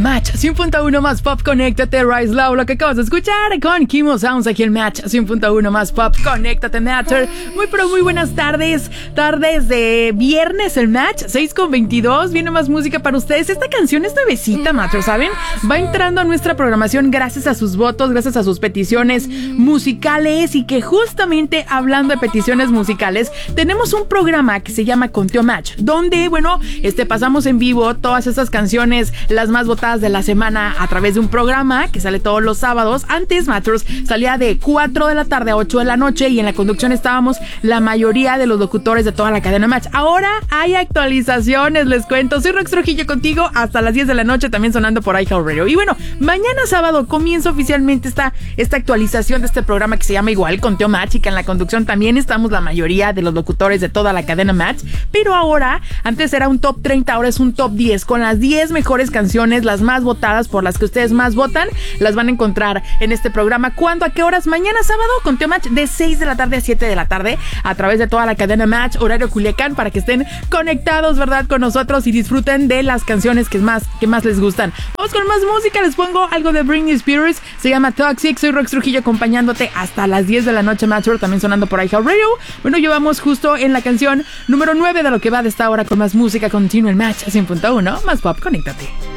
Match 100.1 más pop, conéctate, Rise Low, lo que acabas de escuchar con Kimo Sounds aquí en Match 100.1 más pop, conéctate, Matter. Muy buenas tardes de viernes el Match, 6:22, viene más música para ustedes. Esta canción es nuevecita, Matter, ¿saben? Va entrando a nuestra programación gracias a sus votos, gracias a sus peticiones musicales, y que justamente hablando de peticiones musicales, tenemos un programa que se llama Conteo Match, donde, bueno, pasamos en vivo todas esas canciones, las más votadas de la semana, a través de un programa que sale todos los sábados. Antes, Matters, salía de 4 de la tarde a 8 de la noche, y en la conducción estábamos la mayoría de los locutores de toda la cadena Match. Ahora hay actualizaciones, les cuento. Soy Rox Trujillo contigo hasta las 10 de la noche, también sonando por iHeartRadio. Y bueno, mañana sábado comienza oficialmente esta actualización de este programa que se llama igual Conteo Match, y que en la conducción también estamos la mayoría de los locutores de toda la cadena Match. Pero ahora, antes era un top 30, ahora es un top 10 con las 10 mejores canciones, las más votadas, por las que ustedes más votan, las van a encontrar en este programa. ¿Cuándo? ¿A qué horas? Mañana sábado, Conteo Match, de 6 de la tarde a 7 de la tarde, a través de toda la cadena Match, horario Culiacán, para que estén conectados, ¿verdad?, con nosotros y disfruten de las canciones que más les gustan. Vamos con más música, les pongo algo de Britney Spears, se llama Toxic. Soy Rox Trujillo acompañándote hasta las 10 de la noche, Match, también sonando por iHeartRadio. Bueno, llevamos justo en la canción número 9 de lo que va de esta hora con más música. Continúa el Match 100.1 más pop, conéctate.